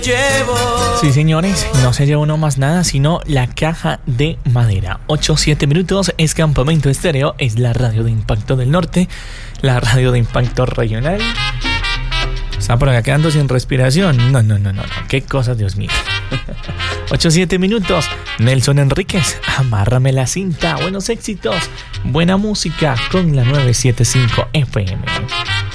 Sí, señores, no se lleva uno más nada, sino la caja de madera. 8-7 minutos, es Campamento Estéreo, es la radio de Impacto del Norte, la radio de Impacto Regional. Está por acá quedando sin respiración. No, qué cosa, Dios mío. 8-7 minutos, Nelson Enríquez, amárrame la cinta, buenos éxitos, buena música con la 975 FM.